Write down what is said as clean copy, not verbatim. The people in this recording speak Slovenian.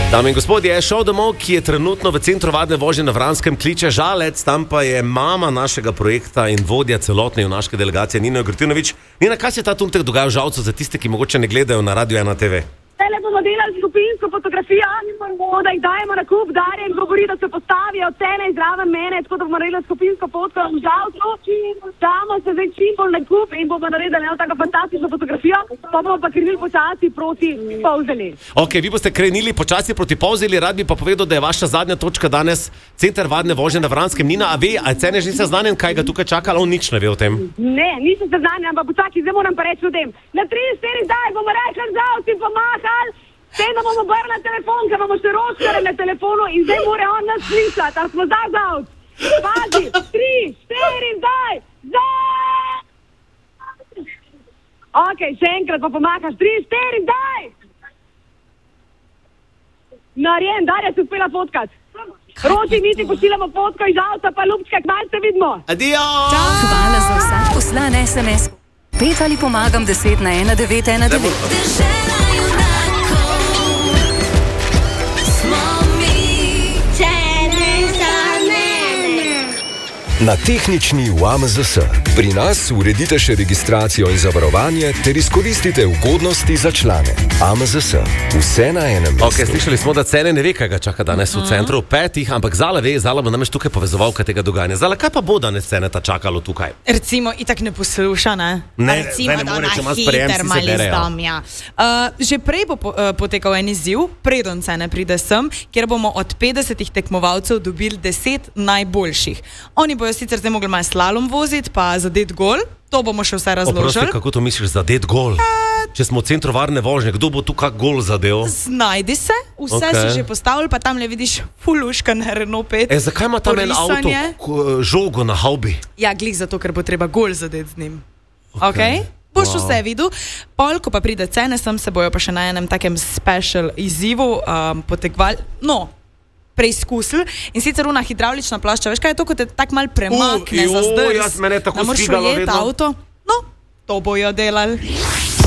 Dame in gospodje, šel domov, ki je trenutno v centru vadne vožnje na Vranskem, kliče Žalec, tam pa je mama našega projekta in vodja celotne junaške delegacije Nina Grtinović. Nina, kaj se ta trenutek dogaja v Žalcu za tiste, ki mogoče ne gledajo na Radio 1 TV? Tele bomo delali skupinsko fotografijo, da jih dajemo na kup, Darjen govori, da se postavijo cene izraven mene, tako da bomo naredili skupinsko fotko v Žalcu. Damo se zdaj čim bolj na kup in bomo naredili eno tako fantastično fotografijo, pa bomo pa krenili počasi proti Polzeli. Ok, vi boste krenili počasi proti Polzeli, rad bi pa povedal, da je vaša zadnja točka danes center vadne vožnje na Vranskem. Nina, a ve, ali cene že ni seznanjen, kaj ga tukaj čaka, ali on nič ne ve o tem? Ne, nisem seznanjen, ampak počakaj, zdaj moram pa reči o tem. Na 34 daj bomo rekli Žalci pomahali, tem, da bomo brali na telefon, ker bomo še roškare na telefonu in zdaj mora on nas slišati, ali smo zdaj Žalc. Pazi, 3, 4, daj, zdaj! Ok, še enkrat pa pomakaš, 3, 4, daj! Narjen, Darja se uspela fotkat. Roči, mi ti pošiljamo fotko iz Žalca, pa Ljubčka, kmalo se vidimo. Adijo! Hvala za vsak poslan SMS. 5 ali pomagam 10 na 1919. Na tehnični v AMZS. Pri nas uredite še registracijo in zavarovanje ter izkoristite ugodnosti za člane. AMZS. Vse na enem mestu. Ok, slišali smo, da cene ne ve, kaj ga čaka danes v centru 5, ampak Zala ve, Zala bo namreč tukaj povezovalka tega dogajanja. Zala, kaj pa bo danes cene ta čakalo tukaj? Recimo, itak ne posluša, ne? Recimo, da ona hiter mali zdamja. Že prej bo potekal en izziv, preden cene pride sem, kjer bomo od 50 tekmovalcev dobili 10 najboljših. Oni bojo sicer zdaj mogli malo slalom voziti, pa zadet gol, to bomo še vse razložili. Oprosti, kako to misliš, zadet gol? Če smo v centru varne vožnje, kdo bo tu kak gol zadel? Znajdi se, vse si že postavili, pa tam le vidiš fuluška na Renault 5. Zakaj ima tam en avto žogo na haubi? Ja, glih zato, ker bo treba gol zadet z njim. Ok? Boš vse videl. Pol, ko pa pride cene, sem se bojo pa še na enem takem special izzivu potekvali. No, preizkusili in sicer ona hidravlična plošča, veš kaj je to, ko te tak mal premakne za zdrs, jaz mene tako da moraš ujeti avto. No, to bojo delali.